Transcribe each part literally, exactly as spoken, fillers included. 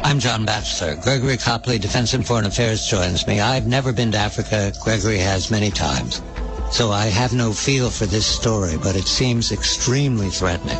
I'm John Batchelor. Gregory Copley, Defense and Foreign Affairs, joins me. I've never been to Africa. Gregory has many times. So I have no feel for this story, but it seems extremely threatening.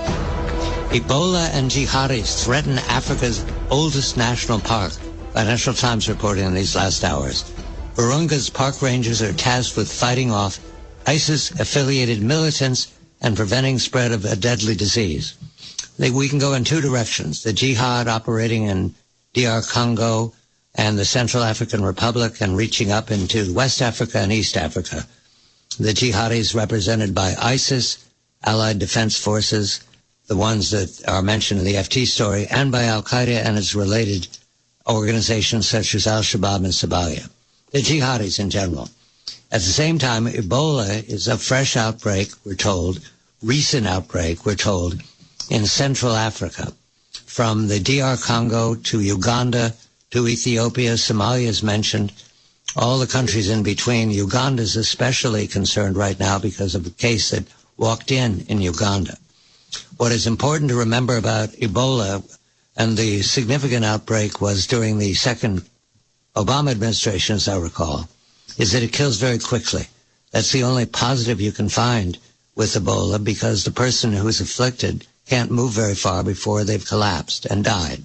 Ebola and jihadis threaten Africa's oldest national park. Financial Times reporting in these last hours. Virunga's park rangers are tasked with fighting off ISIS-affiliated militants and preventing spread of a deadly disease. They, we can go in two directions. The jihad operating in D R Congo and the Central African Republic and reaching up into West Africa and East Africa. The jihadis represented by ISIS, Allied Defense Forces, the ones that are mentioned in the F T story, and by Al-Qaeda and its related organizations such as Al-Shabaab and Somalia. The jihadis in general. At the same time, Ebola is a fresh outbreak, we're told, recent outbreak, we're told, in Central Africa, from the D R Congo to Uganda to Ethiopia. Somalia is mentioned, all the countries in between. Uganda is especially concerned right now because of a case that walked in in Uganda. What is important to remember about Ebola, and the significant outbreak was during the second Obama administration, as I recall, is that it kills very quickly. That's the only positive you can find with Ebola, because the person who is afflicted can't move very far before they've collapsed and died.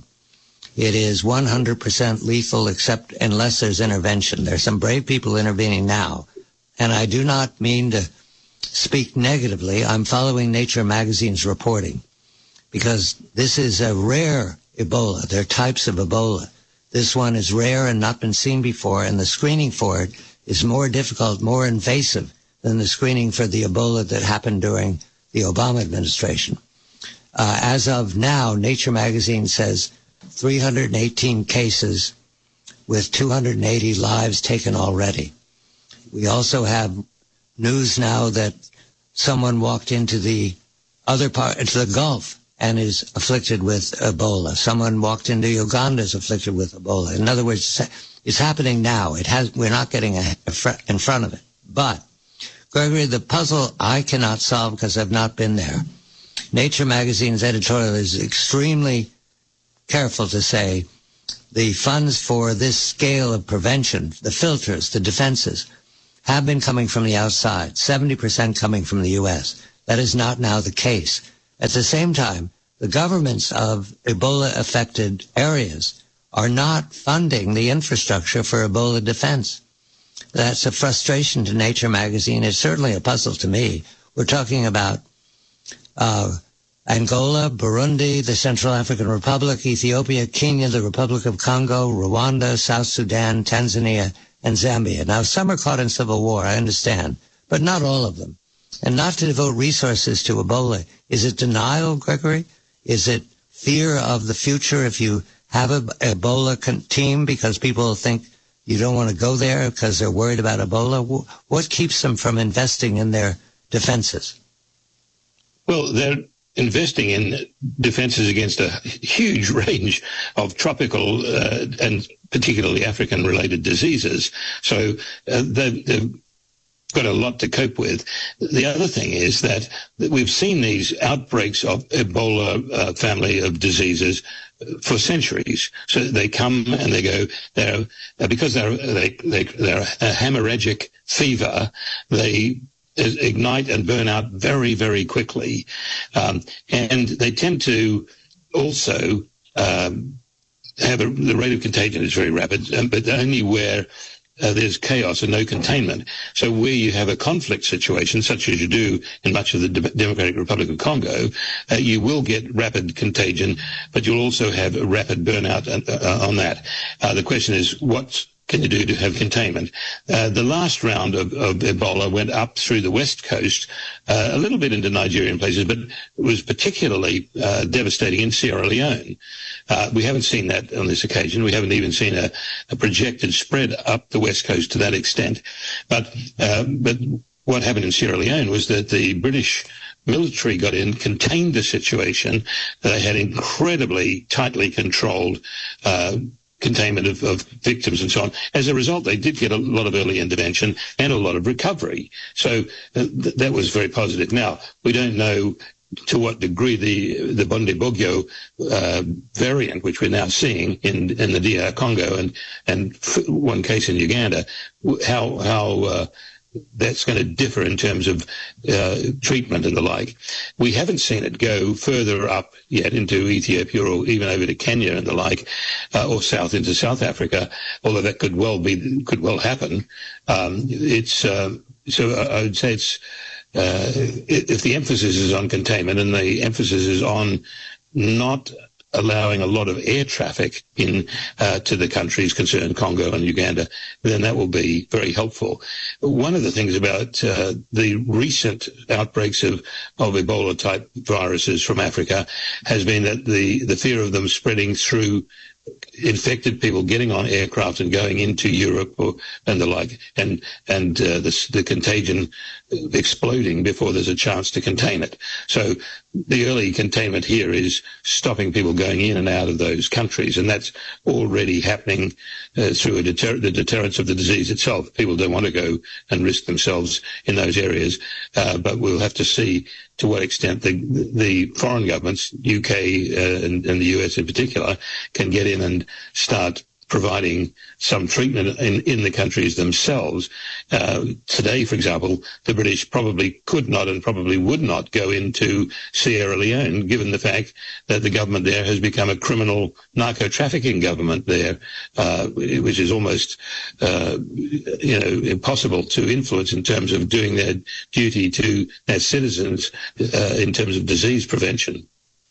It is one hundred percent lethal, except unless there's intervention. There's some brave people intervening now, and I do not mean to speak negatively. I'm following Nature magazine's reporting, because this is a rare Ebola. There are types of Ebola. This one is rare and not been seen before, and the screening for it is more difficult, more invasive than the screening for the Ebola that happened during the Obama administration. Uh, as of now, Nature magazine says three hundred eighteen cases with two hundred eighty lives taken already. We also have news now that someone walked into the other part, into the Gulf, and is afflicted with Ebola. Someone walked into Uganda, is afflicted with Ebola. In other words, it's happening now. It has. We're not getting a, a fr- in front of it. But, Gregory, the puzzle I cannot solve because I've not been there. Nature magazine's editorial is extremely careful to say the funds for this scale of prevention, the filters, the defenses, have been coming from the outside, seventy percent coming from the U S. That is not now the case. At the same time, the governments of Ebola-affected areas are not funding the infrastructure for Ebola defense. That's a frustration to Nature magazine. It's certainly a puzzle to me. We're talking about uh, Angola, Burundi, the Central African Republic, Ethiopia, Kenya, the Republic of Congo, Rwanda, South Sudan, Tanzania, and Zambia. Now, some are caught in civil war, I understand, but not all of them. And not to devote resources to Ebola. Is it denial, Gregory? Is it fear of the future if you have an Ebola con- team because people think you don't want to go there because they're worried about Ebola? What keeps them from investing in their defenses? Well, they're investing in defenses against a huge range of tropical uh, and particularly African-related diseases. So uh, they've, they've got a lot to cope with. The other thing is that, that we've seen these outbreaks of Ebola uh, family of diseases for centuries. So they come and they go, they're, uh, because they're, they, they, they're a hemorrhagic fever, they ignite and burn out very, very quickly. Um, and they tend to also um, have a, the rate of contagion is very rapid, um, but only where Uh, there's chaos and no containment. So where you have a conflict situation, such as you do in much of the De- Democratic Republic of Congo, uh, you will get rapid contagion, but you'll also have a rapid burnout uh, on that. Uh, the question is, what can you do to have containment? Uh, the last round of, of Ebola went up through the west coast, uh, a little bit into Nigerian places, but it was particularly uh, devastating in Sierra Leone. Uh, we haven't seen that on this occasion. We haven't even seen a, a projected spread up the west coast to that extent. But uh, but what happened in Sierra Leone was that the British military got in, contained the situation. They had incredibly tightly controlled uh, containment of, of victims and so on. As a result, they did get a lot of early intervention and a lot of recovery. So uh, th- that was very positive. Now, we don't know to what degree the the Bundibugyo uh, variant, which we're now seeing in in the D R Congo and and one case in Uganda, how how uh, that's going to differ in terms of uh, treatment and the like. We haven't seen it go further up yet into Ethiopia or even over to Kenya and the like, uh, or south into South Africa, although that could well be could well happen. Um, it's uh, so I would say it's uh, if the emphasis is on containment and the emphasis is on not allowing a lot of air traffic in uh, to the countries concerned, Congo and Uganda, then that will be very helpful. One of the things about uh, the recent outbreaks of, of Ebola-type viruses from Africa has been that the, the fear of them spreading through infected people getting on aircraft and going into Europe or, and the like, and and uh, the, the contagion exploding before there's a chance to contain it. So the early containment here is stopping people going in and out of those countries, and that's already happening uh, through a deter- the deterrence of the disease itself. People don't want to go and risk themselves in those areas, uh, but we'll have to see to what extent the the foreign governments, U K uh, and, and the U S in particular, can get in and start providing some treatment in, in the countries themselves. Uh, today, for example, the British probably could not and probably would not go into Sierra Leone, given the fact that the government there has become a criminal narco-trafficking government there, uh, which is almost, uh, you know, impossible to influence in terms of doing their duty to their citizens uh, in terms of disease prevention.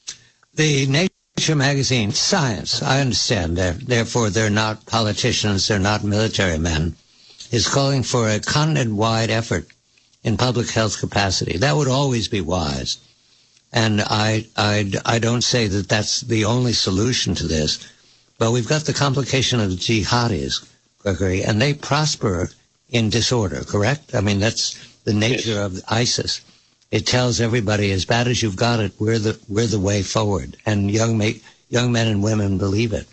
The Nature magazine, Science, I understand, they're, therefore they're not politicians, they're not military men, is calling for a continent-wide effort in public health capacity. That would always be wise. And I, I, I don't say that that's the only solution to this, but we've got the complication of the jihadis, Gregory, and they prosper in disorder, correct? I mean, that's the nature yes. of ISIS. It tells everybody, as bad as you've got it, we're the we're the way forward, and young ma- young men and women believe it.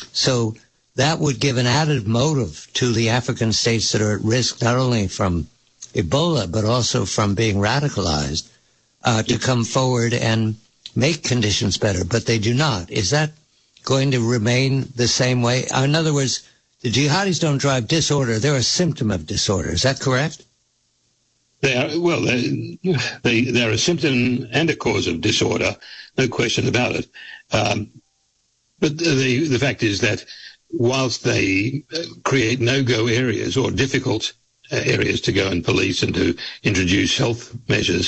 So that would give an added motive to the African states that are at risk, not only from Ebola but also from being radicalized, uh, to come forward and make conditions better. But they do not. Is that going to remain the same way? In other words, the jihadis don't drive disorder; they're a symptom of disorder. Is that correct? They are, well, they, they, they're a symptom and a cause of disorder, no question about it. Um, but the, the fact is that whilst they create no-go areas or difficult areas to go and police and to introduce health measures,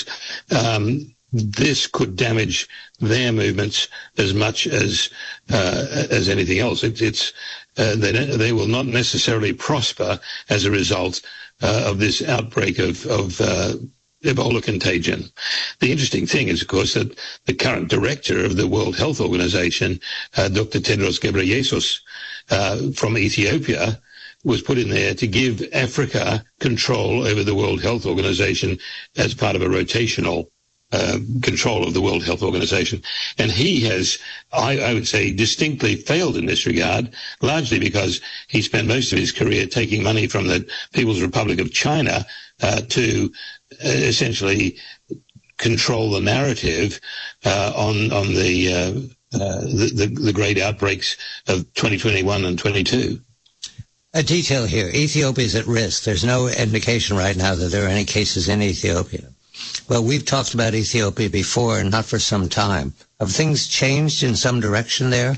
um, this could damage their movements as much as uh, as anything else. It, it's uh, they, they will not necessarily prosper as a result Uh, of this outbreak of, of uh, Ebola contagion. The interesting thing is, of course, that the current director of the World Health Organization, uh, Doctor Tedros Ghebreyesus, uh, from Ethiopia, was put in there to give Africa control over the World Health Organization as part of a rotational Uh, control of the World Health Organization. And he has, I, I would say, distinctly failed in this regard, largely because he spent most of his career taking money from the People's Republic of China uh, to uh, essentially control the narrative uh, on on the, uh, uh, the, the the great outbreaks of twenty twenty-one and twenty-two. A detail here. Ethiopia is at risk. There's no indication right now that there are any cases in Ethiopia. Well, we've talked about Ethiopia before, and not for some time. Have things changed in some direction there?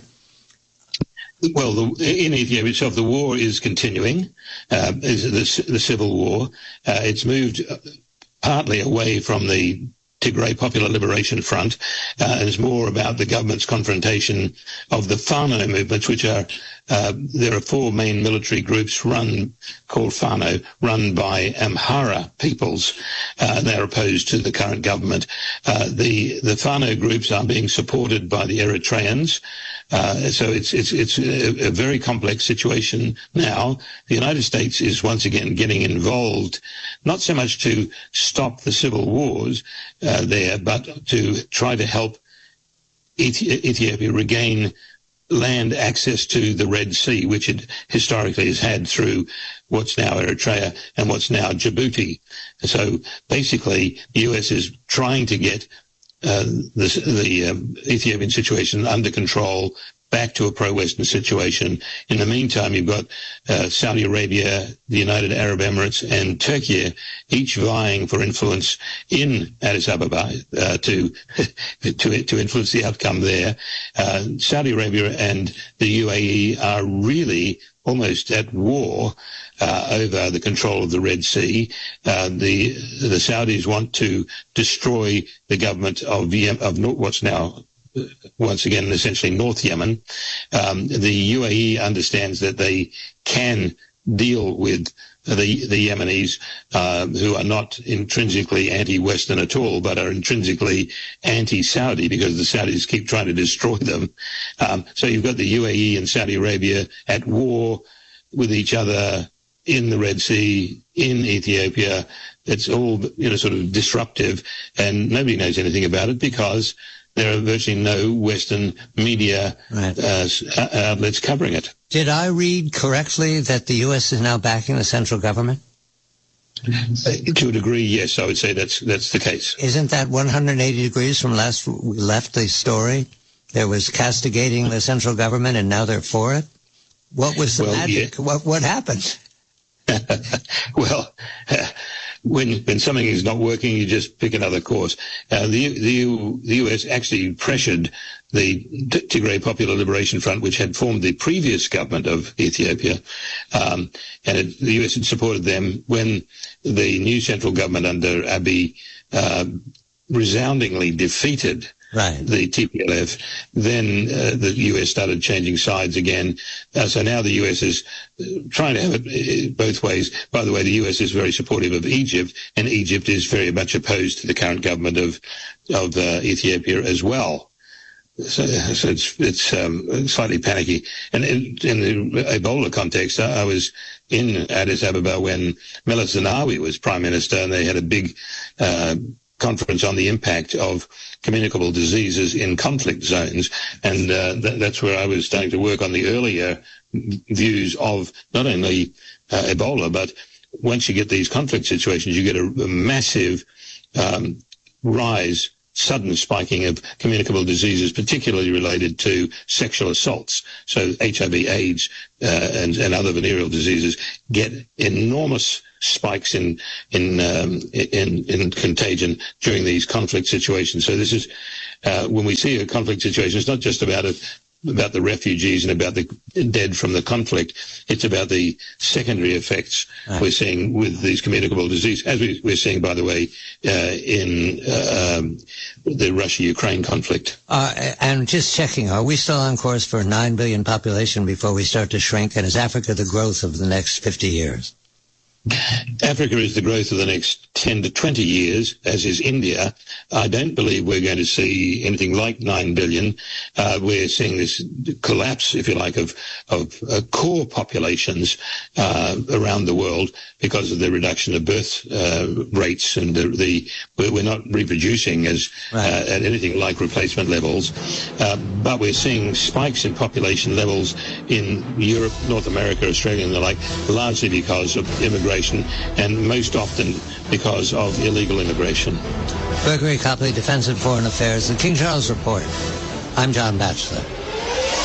Well, the, in Ethiopia itself, the war is continuing, uh, is the, the civil war. Uh, it's moved partly away from the Tigray Popular Liberation Front, uh, and it's more about the government's confrontation of the Fano movements, which are, uh, there are four main military groups run, called Fano, run by Amhara peoples. Uh, they're opposed to the current government. Uh, the, the Fano groups are being supported by the Eritreans. Uh, so it's, it's, it's a, a very complex situation now. The United States is once again getting involved, not so much to stop the civil wars, Uh, there, but to try to help Ethi- Ethiopia regain land access to the Red Sea, which it historically has had through what's now Eritrea and what's now Djibouti. So basically, the U S is trying to get uh, the, the um, Ethiopian situation under control, back to a pro-Western situation. In the meantime, you've got uh, Saudi Arabia, the United Arab Emirates, and Turkey, each vying for influence in Addis Ababa uh, to, to to influence the outcome there. Uh, Saudi Arabia and the U A E are really almost at war uh, over the control of the Red Sea. Uh, the the Saudis want to destroy the government of Yemen, of what's now once again, essentially North Yemen. Um, the U A E understands that they can deal with the, the Yemenis, uh, who are not intrinsically anti-Western at all, but are intrinsically anti-Saudi because the Saudis keep trying to destroy them. Um, so you've got the U A E and Saudi Arabia at war with each other in the Red Sea, in Ethiopia. It's all, you know, sort of disruptive, and nobody knows anything about it because there are virtually no Western media right. uh, outlets covering it. Did I read correctly that the U S is now backing the central government? Uh, to a degree, yes, I would say that's that's the case. Isn't that one hundred eighty degrees from last we left the story? There was castigating the central government, and now they're for it? What was the well, magic? Yeah. What, what happened? well... Uh, When, when something is not working, you just pick another course. Uh, the, the, the U S actually pressured the Tigray Popular Liberation Front, which had formed the previous government of Ethiopia, um, and it, the U S had supported them when the new central government under Abiy uh, resoundingly defeated Right. the T P L F. Then uh, the U S started changing sides again. Uh, so now the U S is trying to have it both ways. By the way, the U S is very supportive of Egypt, and Egypt is very much opposed to the current government of of uh, Ethiopia as well. So, so it's it's um, slightly panicky. And in, in the Ebola context, I, I was in Addis Ababa when Meles Zenawi was prime minister, and they had a big uh, conference on the impact of communicable diseases in conflict zones, and uh, th- that's where I was starting to work on the earlier views of not only uh, Ebola, but once you get these conflict situations, you get a, a massive um, rise, sudden spiking of communicable diseases, particularly related to sexual assaults. So H I V, AIDS, uh, and, and other venereal diseases get enormous spikes in in um, in in contagion during these conflict situations. So this is uh, when we see a conflict situation, it's not just about a, about the refugees and about the dead from the conflict. It's about the secondary effects right. we're seeing with these communicable diseases, as we, we're seeing, by the way, uh, in uh, um, the Russia-Ukraine conflict. Uh, and just checking, are we still on course for a nine billion population before we start to shrink? And is Africa the growth of the next fifty years? Africa is the growth of the next ten to twenty years, as is India. I don't believe we're going to see anything like nine billion. Uh, we're seeing this collapse, if you like, of, of uh, core populations uh, around the world because of the reduction of birth uh, rates, and the, the we're not reproducing as right. uh, at anything like replacement levels. Uh, but we're seeing spikes in population levels in Europe, North America, Australia, and the like, largely because of immigration, and most often because of illegal immigration. Gregory Copley, Defense and Foreign Affairs, the King Charles Report. I'm John Batchelor.